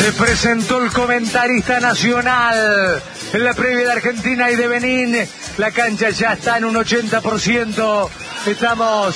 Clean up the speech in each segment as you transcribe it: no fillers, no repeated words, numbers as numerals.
Se presentó el comentarista nacional en la previa de Argentina y de Benín. La cancha ya está en un 80%. Estamos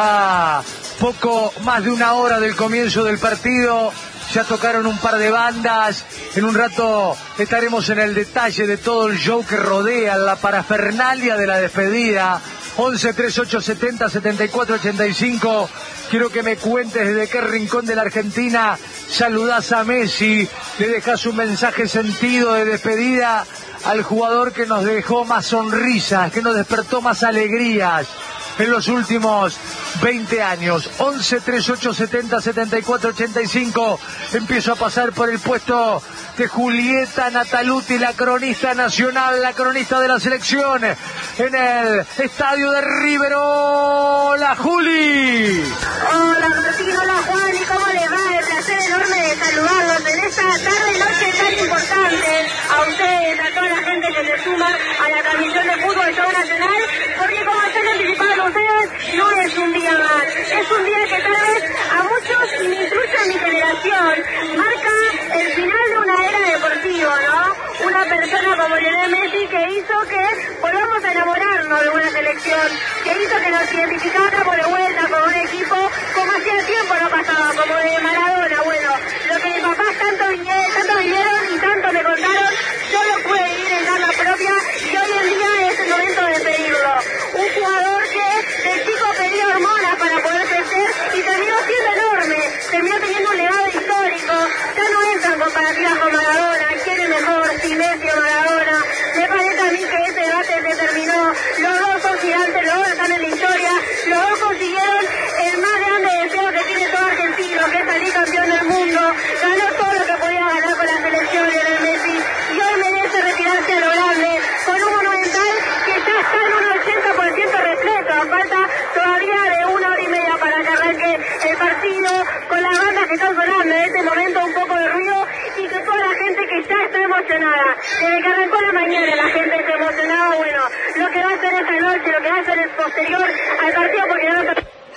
a poco más de una hora del comienzo del partido. Ya tocaron un par de bandas. En un rato estaremos en el detalle de todo el show que rodea la parafernalia de la despedida. 11 38 70 74 85. Quiero que me cuentes desde qué rincón de la Argentina saludás a Messi, le dejás un mensaje sentido de despedida al jugador que nos dejó más sonrisas, que nos despertó más alegrías en los últimos 20 años. 11 38 70 74 85. Empiezo a pasar por el puesto de Julieta Nataluti, la cronista nacional, la cronista de la selección, en el estadio de River. ¡Hola, Juli! Hola, Martín, hola, Juan, ¿y cómo les va? El placer enorme de saludarlos en esta tarde-noche tan importante. A ustedes, a toda la gente que se suma a la transmisión de Fútbol Show Nacional, porque como están anticipando ustedes, no es un día más. Es un día que tal vez a muchos, incluso a mi generación, marca el final de una era deportiva, ¿no? Una persona como Lionel Messi que hizo que volvamos a enamorarnos de una selección, que hizo que nos identificáramos de vuelta con un equipo como hacía tiempo no pasaba, como de Maradona. Bueno, lo que mis papás tanto vivieron y tanto me contaron, yo lo pude vivir en carne propia y hoy en día es el momento de pedirlo. Un jugador que de chico pedía hormonas para poder crecer y terminó siendo enorme, terminó teniendo un legado histórico. Ya no entran comparativas con Maradona, ¿quién es mejor, si Messi o Maradona? Me parece a mí que ese debate se terminó. Los dos son gigantes, los dos están en la historia, los dos consiguieron el más grande deseo que tiene todo argentino, que es salir campeón del mundo. Ganó todo lo que podía ganar con la selección Lionel Messi y hoy merece retirarse a lo grande con un Monumental que ya está en un 80% repleto. Falta todavía de una hora y media para que arranque el partido, con las bandas que están sonando en este momento, un poco de ruido, y que toda la gente que ya está emocionada. Desde que arrancó la mañana la gente está emocionada. Bueno, lo que va a ser esta noche, lo que va a ser el posterior al partido, porque no...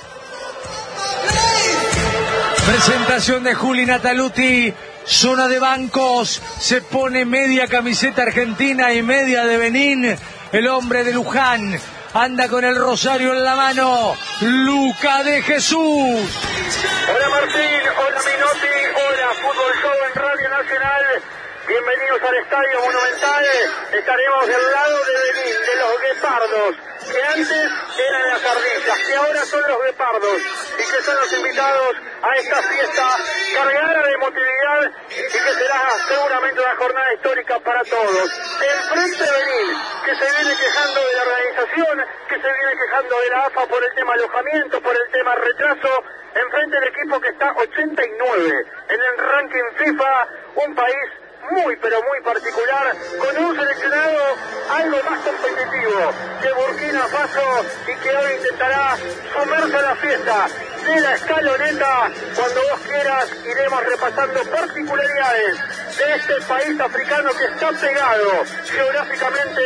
Presentación de Juli Nataluti, zona de bancos, se pone media camiseta argentina y media de Benín, el hombre de Luján, anda con el rosario en la mano, Luca de Jesús. Hola Martín, hola Minotti, hola Fútbol Show en Radio Nacional, bienvenidos al Estadio Monumental. Estaremos del lado de Benín, de los guepardos, que antes eran las ardillas, que ahora son los guepardos, y que son los invitados a esta fiesta cargada de emotividad y que será seguramente una jornada histórica para todos. El Frente Benín, que se viene quejando de la organización, que se viene quejando de la AFA por el tema alojamiento, por el tema retraso, enfrente del equipo que está 89 en el ranking FIFA, un país muy pero muy particular, con un seleccionado algo más competitivo que Burkina Faso y que hoy intentará sumarse a la fiesta de la escaloneta. Cuando vos quieras iremos repasando particularidades de este país africano que está pegado geográficamente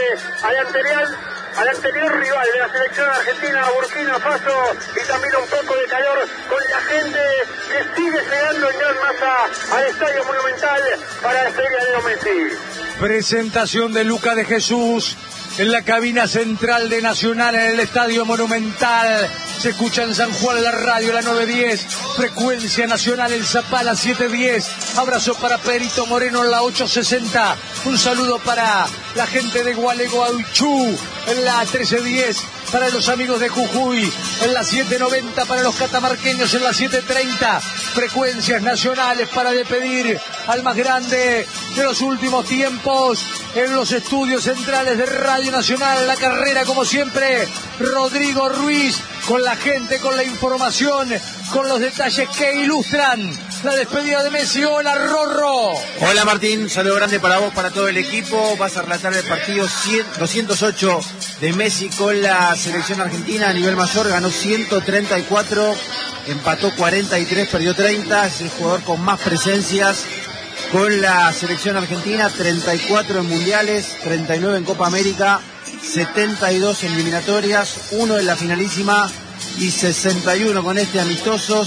al anterior rival de la selección argentina, Burkina Faso, y también un poco de calor con la gente que sigue llegando en gran masa al Estadio Monumental para despedir a Leo Messi. Presentación de Luca de Jesús en la cabina central de Nacional en el Estadio Monumental. Se escucha en San Juan la radio, la 910, frecuencia nacional en Zapala 710. Abrazo para Perito Moreno en la 860. Un saludo para la gente de Gualeguaychú en la 1310. Para los amigos de Jujuy en la 790, para los catamarqueños en la 730, frecuencias nacionales para despedir al más grande de los últimos tiempos en los estudios centrales de Radio Nacional. La carrera, como siempre, Rodrigo Ruiz, con la gente, con la información, con los detalles que ilustran la despedida de Messi. Hola, Rorro. Hola, Martín, saludo grande para vos, para todo el equipo. Vas a relatar el partido 208 de Messi con la selección argentina a nivel mayor. Ganó 134, empató 43, perdió 30. Es el jugador con más presencias con la selección argentina. 34 en mundiales, 39 en Copa América, 72 en eliminatorias, 1 en la finalísima y 61 con amistosos.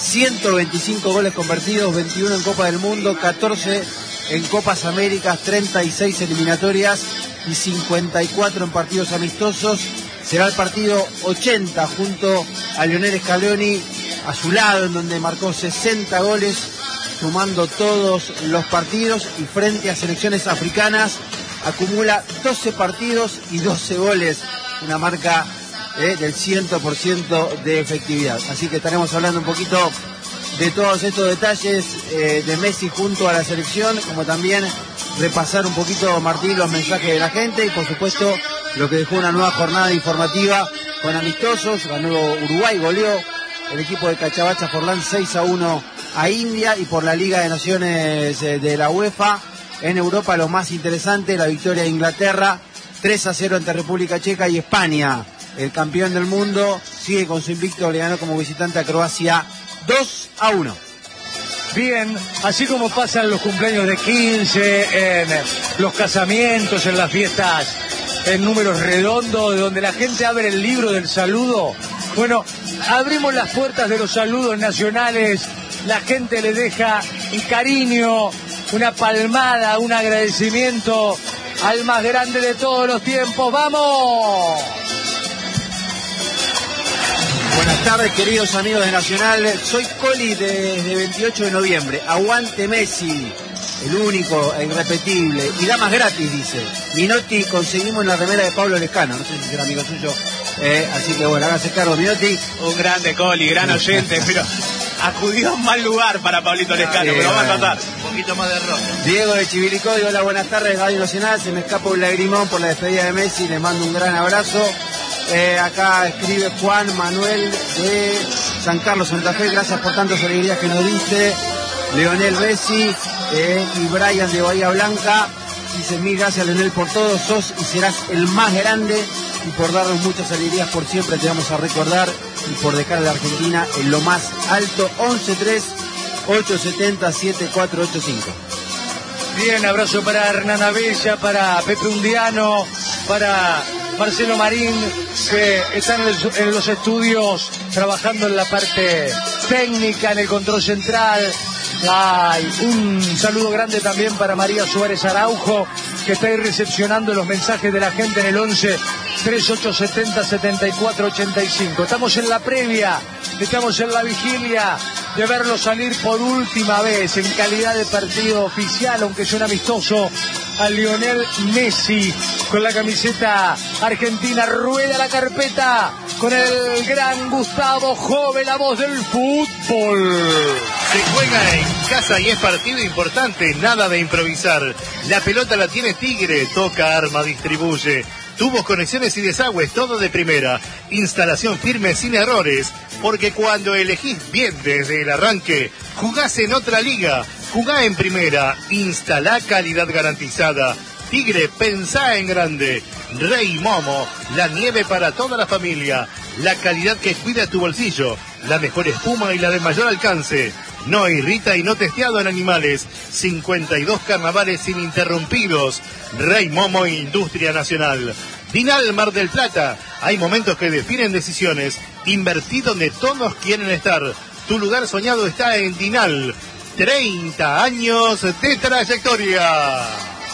125 goles convertidos, 21 en Copa del Mundo, 14 en Copas Américas, 36 eliminatorias y 54 en partidos amistosos. Será el partido 80 junto a Lionel Scaloni a su lado, en donde marcó 60 goles, sumando todos los partidos, y frente a selecciones africanas acumula 12 partidos y 12 goles, una marca del 100% de efectividad. Así que estaremos hablando un poquito de todos estos detalles de Messi junto a la selección, como también repasar un poquito, Martín, los mensajes de la gente y por supuesto lo que dejó una nueva jornada informativa con amistosos. Ganó Uruguay, goleó el equipo de Cachavacha Forlán 6-1 a India, y por la Liga de Naciones de la UEFA en Europa, lo más interesante, la victoria de Inglaterra 3-0 ante República Checa, y España, el campeón del mundo, sigue con su invicto, le ganó como visitante a Croacia 2-1. Bien, así como pasan los cumpleaños de 15, en los casamientos, en las fiestas en números redondos, de donde la gente abre el libro del saludo, bueno, abrimos las puertas de los saludos nacionales, la gente le deja un cariño, una palmada, un agradecimiento al más grande de todos los tiempos. ¡Vamos! Buenas tardes, queridos amigos de Nacional. Soy Coli desde 28 de noviembre. Aguante Messi, el único e irrepetible. Y damas gratis, dice. Minotti, conseguimos la remera de Pablo Lescano. No sé si será amigo suyo. Así que bueno, hágase cargo, Minotti. Un grande Coli, gran oyente, pero acudió a un mal lugar para Pablito Lescano, pero va a tratar. Un poquito más de rojo. Diego de Chivilcoy, hola, buenas tardes, Radio Nacional. Se me escapa un lagrimón por la despedida de Messi. Les mando un gran abrazo. Acá escribe Juan Manuel de San Carlos, Santa Fe, gracias por tantas alegrías que nos diste. Leonel Bessi y Brian de Bahía Blanca dice: mil gracias, Leonel, por todo, sos y serás el más grande, y por darnos muchas alegrías por siempre te vamos a recordar, y por dejar a la Argentina en lo más alto. 11-3-870-7485. Bien, abrazo para Hernán Abella, para Pepe Undiano, para Marcelo Marín, que están en los estudios trabajando en la parte técnica, en el control central. Un saludo grande también para María Suárez Araujo, que está ahí recepcionando los mensajes de la gente en el 11-3870-7485. Estamos en la previa, estamos en la vigilia de verlo salir por última vez en calidad de partido oficial, aunque sea un amistoso, a Lionel Messi con la camiseta argentina. Rueda la carpeta con el gran Gustavo Jove, la voz del fútbol. Se juega en casa y es partido importante, nada de improvisar. La pelota la tiene Tigre, toca, arma, distribuye. Tubos, conexiones y desagües, todo de primera. Instalación firme sin errores, porque cuando elegís bien desde el arranque, jugás en otra liga, jugá en primera, instalá calidad garantizada. Tigre, pensá en grande. Rey Momo, la nieve para toda la familia, la calidad que cuida tu bolsillo, la mejor espuma y la de mayor alcance. No irrita y no testeado en animales. 52 carnavales ininterrumpidos. Rey Momo, Industria Nacional. Dinal, Mar del Plata. Hay momentos que definen decisiones. Invertí donde todos quieren estar. Tu lugar soñado está en Dinal. 30 años de trayectoria.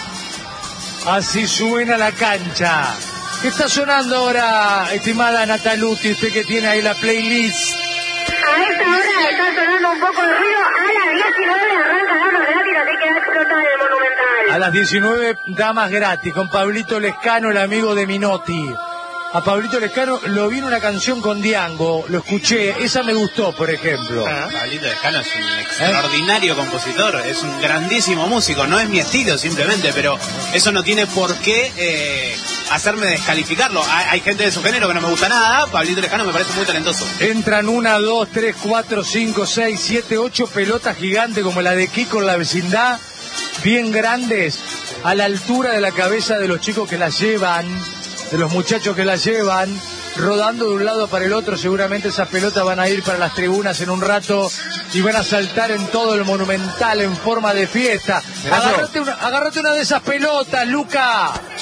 Así suena la cancha. ¿Qué está sonando ahora, estimada Nataluti, usted que tiene ahí la playlist? A esta hora está sonando un poco de ruido. A las 19 arranca Damas Gratis, así que va a explotar el Monumental. A las 19, Damas Gratis, con Pablito Lescano, el amigo de Minotti. A Pablito Lescano lo vi en una canción con Diango, lo escuché, esa me gustó, por ejemplo. Pablito Lescano es un extraordinario compositor, es un grandísimo músico, no es mi estilo simplemente, pero eso no tiene por qué hacerme descalificarlo. Hay gente de su género que no me gusta nada, Pablito Lescano me parece muy talentoso. Entran 1, 2, 3, 4, 5, 6, 7, 8 pelotas gigantes como la de Kiko en la vecindad, bien grandes, a la altura de la cabeza de los chicos que las llevan, de los muchachos que la llevan, rodando de un lado para el otro. Seguramente esas pelotas van a ir para las tribunas en un rato y van a saltar en todo el Monumental en forma de fiesta. Agárrate una de esas pelotas, Luca.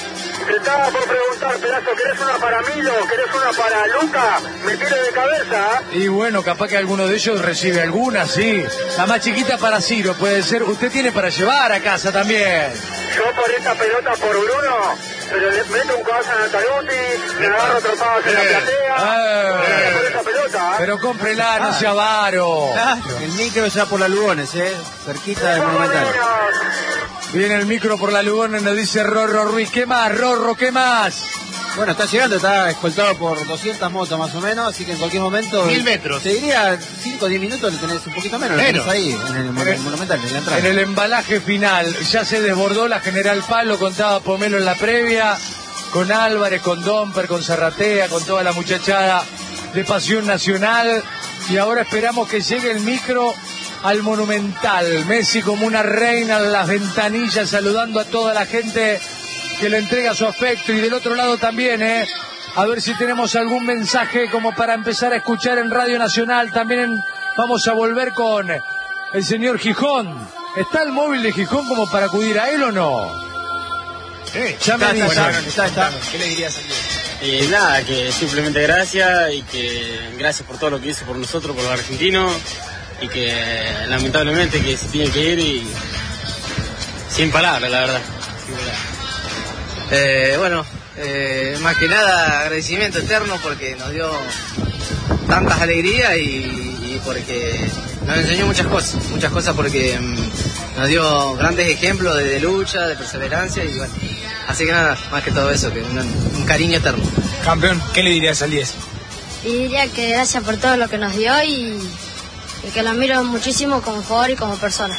Te estaba por preguntar, Pelazo, ¿querés una para Milo? ¿Querés una para Luca? Me tiro de cabeza. Y bueno, capaz que alguno de ellos recibe alguna, sí. La más chiquita para Ciro, puede ser. Usted tiene para llevar a casa también. Yo por esta pelota por Bruno, pero le meto un codazo a Nataluti, me agarro trompadas en la platea. Por esa pelota. Pero cómprela, no sea avaro. El micro ya por la Lugones, cerquita del Monumental. Viene el micro por la Lugones, nos dice Rorro Ruiz. ¿Qué más, Rorro? ¿Qué más? Bueno, está llegando, está escoltado por 200 motos más o menos, así que en cualquier momento... 1000 metros. Te diría 5 o 10 minutos, lo tenés un poquito menos, lo tenés ahí, en el Monumental, en la entrada. En el embalaje final, ya se desbordó la General Paz, lo contaba Pomelo en la previa, con Álvarez, con Domper, con Zarratea, con toda la muchachada de Pasión Nacional, y ahora esperamos que llegue el micro al Monumental. Messi como una reina en las ventanillas, saludando a toda la gente que le entrega su afecto, y del otro lado también, a ver si tenemos algún mensaje como para empezar a escuchar en Radio Nacional. También vamos a volver con el señor Gijón. ¿Está el móvil de Gijón como para acudir a él o no? Ya me está. ¿Qué le dirías a nada, que simplemente gracias, y que gracias por todo lo que hizo por nosotros, por los argentinos, y que lamentablemente que se tiene que ir, y sin palabras, la verdad. Más que nada agradecimiento eterno porque nos dio tantas alegrías y porque nos enseñó muchas cosas porque nos dio grandes ejemplos de lucha, de perseverancia, y bueno, así que nada, más que todo eso, que un cariño eterno. Campeón, ¿qué le dirías al 10? Y diría que gracias por todo lo que nos dio y que lo admiro muchísimo como jugador y como persona.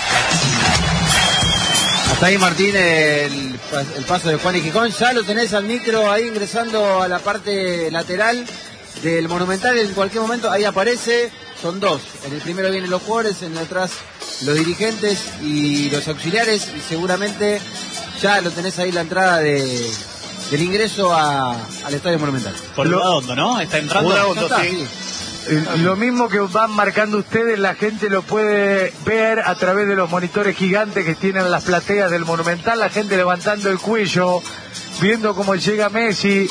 Hasta ahí, Martín, el paso de Juan y Gijón. Ya lo tenés al micro ahí ingresando a la parte lateral del Monumental. En cualquier momento ahí aparece. Son dos. En el primero vienen los jugadores, en el atrás los dirigentes y los auxiliares. Y seguramente ya lo tenés ahí la entrada del ingreso al Estadio Monumental. Por Udaondo, ¿no? Está entrando. Udaondo, sí. Lo mismo que van marcando ustedes, la gente lo puede ver a través de los monitores gigantes que tienen las plateas del Monumental, la gente levantando el cuello, viendo cómo llega Messi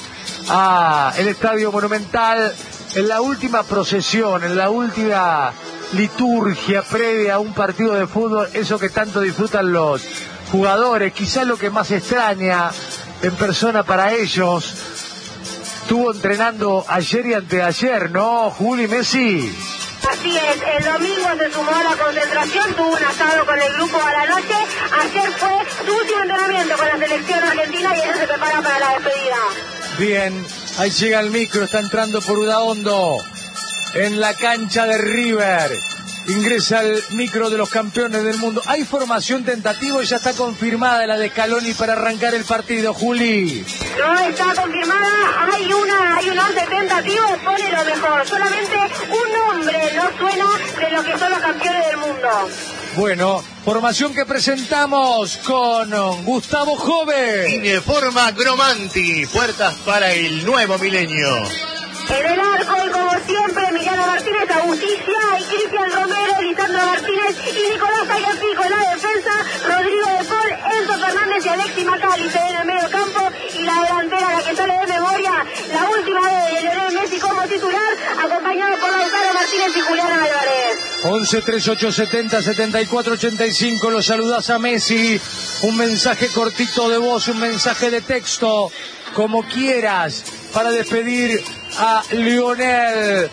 al Estadio Monumental en la última procesión, en la última liturgia previa a un partido de fútbol, eso que tanto disfrutan los jugadores. Quizás lo que más extraña en persona para ellos. Estuvo entrenando ayer y anteayer, ¿no, Juli, Messi? Así es, el domingo se sumó a la concentración, tuvo un asado con el grupo a la noche. Ayer fue su último entrenamiento con la selección argentina y ella se prepara para la despedida. Bien, ahí llega el micro, está entrando por Udaondo, en la cancha de River. Ingresa el micro de los campeones del mundo. Hay formación tentativa y ya está confirmada la de Scaloni para arrancar el partido, Juli. No está confirmada, hay un 11 tentativo, pone lo mejor. Solamente un nombre no suena de lo que son los campeones del mundo. Bueno, formación que presentamos con Gustavo Jove. Ineforma Gromanti, puertas para el nuevo milenio. En el arco, y como siempre, Emiliano Martínez, Agusticia y Cristian Romero, Lisandro Martínez y Nicolás Tagliafico en la defensa, Rodrigo de Paul, Enzo Fernández y Alexis Macalister en el medio campo, y la delantera, la que sale de memoria, la última vez de Lionel Messi como titular, acompañado por Lautaro Martínez y Julián Álvarez. 11 38 70 74 85, lo saludás a Messi, un mensaje cortito de voz, un mensaje de texto, como quieras, para despedir a Lionel.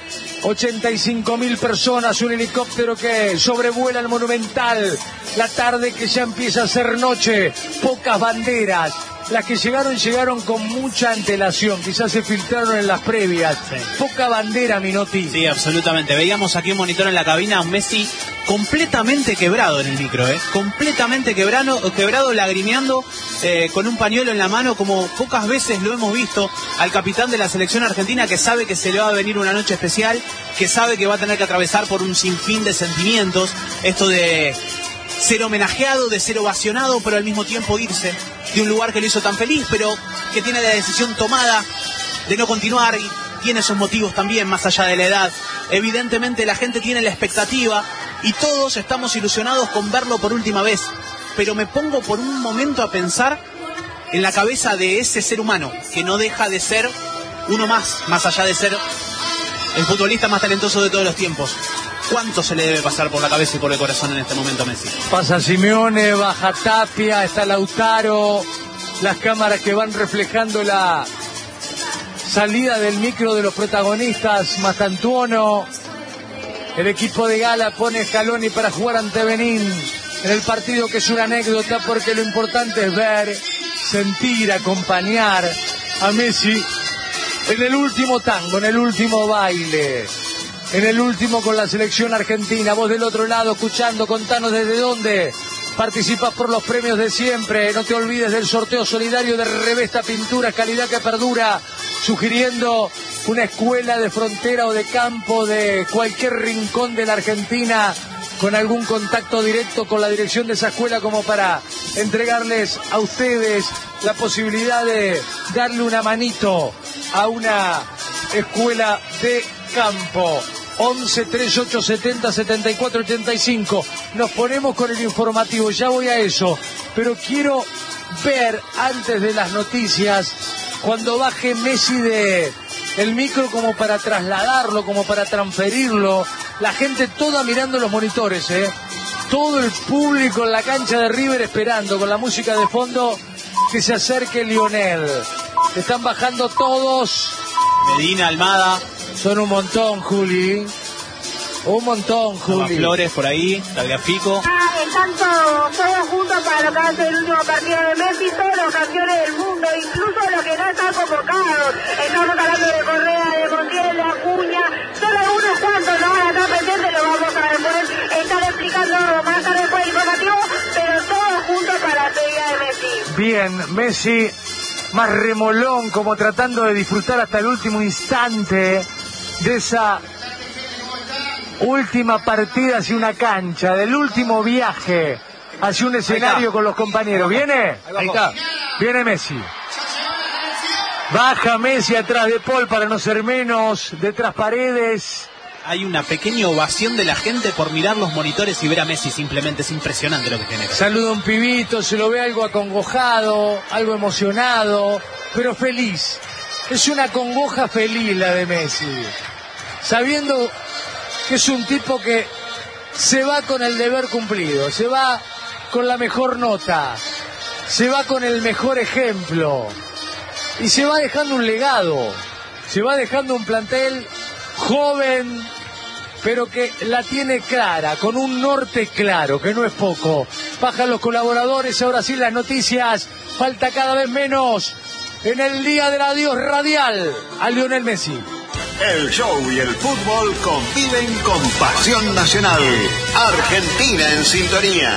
85.000 personas, un helicóptero que sobrevuela el Monumental, la tarde que ya empieza a ser noche, pocas banderas. Las que llegaron con mucha antelación, quizás se filtraron en las previas. Sí. Poca bandera, Minotti. Sí, absolutamente. Veíamos aquí un monitor en la cabina, a Messi completamente quebrado en el micro, completamente quebrado, lagrimeando, con un pañuelo en la mano, como pocas veces lo hemos visto al capitán de la selección argentina, que sabe que se le va a venir una noche especial, que sabe que va a tener que atravesar por un sinfín de sentimientos, esto de ser homenajeado, de ser ovacionado, pero al mismo tiempo irse de un lugar que lo hizo tan feliz, pero que tiene la decisión tomada de no continuar, y tiene sus motivos también, más allá de la edad. Evidentemente la gente tiene la expectativa y todos estamos ilusionados con verlo por última vez, pero me pongo por un momento a pensar en la cabeza de ese ser humano, que no deja de ser uno más allá de ser el futbolista más talentoso de todos los tiempos. ¿Cuánto se le debe pasar por la cabeza y por el corazón en este momento a Messi? Pasa Simeone, baja Tapia, está Lautaro, las cámaras que van reflejando la salida del micro de los protagonistas, Mastantuono. El equipo de Gala pone Scaloni para jugar ante Benín en el partido que es una anécdota, porque lo importante es ver, sentir, acompañar a Messi en el último tango, en el último baile, en el último con la selección argentina. Vos del otro lado escuchando, contanos desde dónde participas por los premios de siempre. No te olvides del sorteo solidario de Revesta Pinturas, calidad que perdura, sugiriendo una escuela de frontera o de campo de cualquier rincón de la Argentina, con algún contacto directo con la dirección de esa escuela, como para entregarles a ustedes la posibilidad de darle una manito a una escuela de campo. 11 38 70 74 85. Nos ponemos con el informativo, ya voy a eso, pero quiero ver antes de las noticias, cuando baje Messi del micro, como para trasladarlo, como para transferirlo, la gente toda mirando los monitores, todo el público en la cancha de River esperando, con la música de fondo, que se acerque Lionel. Están bajando todos. Medina, Almada. Son un montón, Juli. Un montón, Juli. Flores por ahí, Tagliafico. Están todos juntos para lo que hace el último partido de Messi, todos los campeones del mundo, incluso los que no están convocados. Estamos hablando de Correa, de Montiel, de Acuña, solo unos cuantos no van a estar presentes, lo vamos a después estar explicando más tarde por el informativo, pero todos juntos para la despedida de Messi. Bien, Messi más remolón, como tratando de disfrutar hasta el último instante de esa última partida hacia una cancha, del último viaje hacia un escenario con los compañeros. ¿Viene? Ahí está. Viene Messi. Baja Messi atrás de Paul para no ser menos, detrás Paredes. Hay una pequeña ovación de la gente por mirar los monitores y ver a Messi. Simplemente es impresionante lo que genera. Saluda a un pibito, se lo ve algo acongojado, algo emocionado, pero feliz. Es una congoja feliz la de Messi, sabiendo que es un tipo que se va con el deber cumplido, se va con la mejor nota, se va con el mejor ejemplo y se va dejando un legado, se va dejando un plantel joven, pero que la tiene clara, con un norte claro, que no es poco. Bajan los colaboradores, ahora sí las noticias, falta cada vez menos en el día del adiós radial a Lionel Messi. El show y el fútbol conviven con pasión nacional. Argentina en sintonía.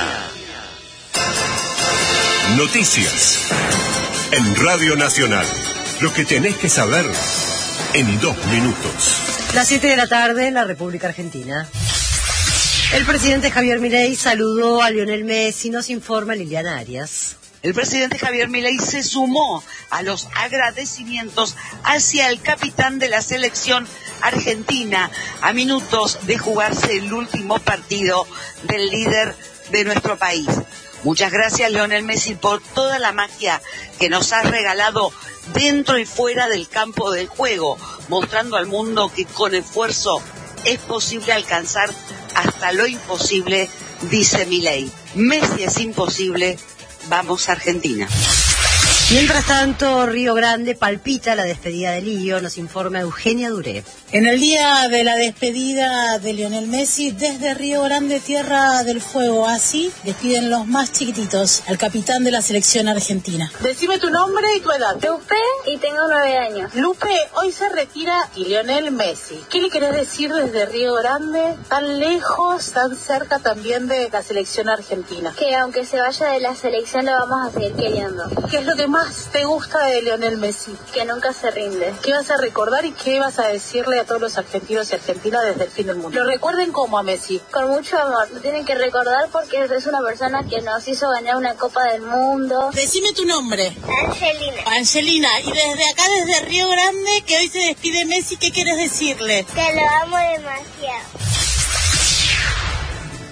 Noticias en Radio Nacional. Lo que tenés que saber en 2 minutos. Las 7 de la tarde en la República Argentina. El presidente Javier Milei saludó a Lionel Messi, nos informa Liliana Arias. El presidente Javier Milei se sumó a los agradecimientos hacia el capitán de la selección argentina a minutos de jugarse el último partido del líder de nuestro país. Muchas gracias, Lionel Messi, por toda la magia que nos has regalado dentro y fuera del campo del juego, mostrando al mundo que con esfuerzo es posible alcanzar hasta lo imposible, dice Milei. Messi es imposible. Vamos Argentina. Mientras tanto, Río Grande palpita la despedida de Lío, nos informa Eugenia Duré. En el día de la despedida de Lionel Messi, desde Río Grande, Tierra del Fuego, así despiden los más chiquititos, al capitán de la selección argentina. Decime tu nombre y tu edad. Lupe, y tengo 9 años. Lupe, hoy se retira Lionel Messi. ¿Qué le querés decir desde Río Grande, tan lejos, tan cerca también de la selección argentina? Que aunque se vaya de la selección, lo vamos a seguir queriendo. ¿Qué es lo que más te gusta de Lionel Messi? Que nunca se rinde. ¿Qué vas a recordar y qué vas a decirle a todos los argentinos y argentinas desde el fin del mundo? Lo recuerden como a Messi. Con mucho amor. Lo tienen que recordar porque es una persona que nos hizo ganar una Copa del Mundo. Decime tu nombre. Angelina. Angelina, y desde acá, desde Río Grande, que hoy se despide Messi, ¿qué quieres decirle? Que lo amo demasiado.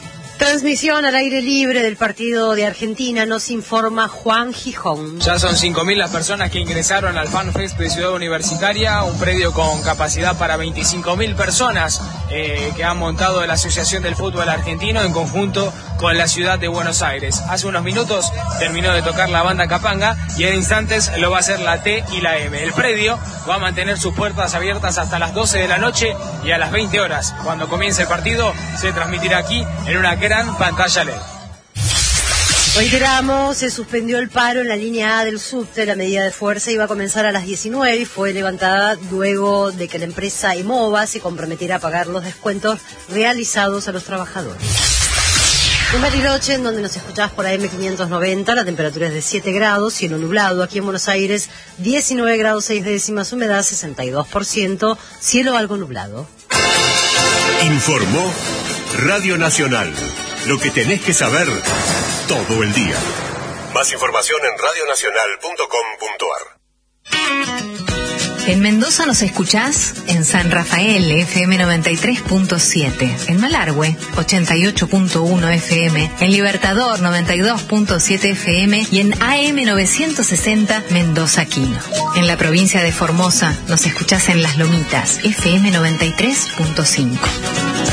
Transmisión al aire libre del partido de Argentina, nos informa Juan Gijón. Ya son 5.000 las personas que ingresaron al FanFest de Ciudad Universitaria, un predio con capacidad para 25.000 personas que han montado la Asociación del Fútbol Argentino en conjunto con la ciudad de Buenos Aires. Hace unos minutos terminó de tocar la banda Capanga y en instantes lo va a hacer la T y la M. El predio va a mantener sus puertas abiertas hasta las 12 de la noche y a las 20 horas, cuando comience el partido, se transmitirá aquí en una gran pantalla LED. Reiteramos, se suspendió el paro en la línea A del subte. La medida de fuerza iba a comenzar a las 19 y fue levantada luego de que la empresa EMOVA se comprometiera a pagar los descuentos realizados a los trabajadores. En Bariloche, en donde nos escuchás por AM590, la temperatura es de 7 grados, cielo nublado. Aquí en Buenos Aires, 19 grados 6 décimas, humedad 62%, cielo algo nublado. Informó Radio Nacional. Lo que tenés que saber todo el día. Más información en radionacional.com.ar. En Mendoza nos escuchás en San Rafael, FM 93.7, en Malargüe, 88.1 FM, en Libertador, 92.7 FM y en AM 960, Mendoza Quino. En la provincia de Formosa nos escuchás en Las Lomitas, FM 93.5.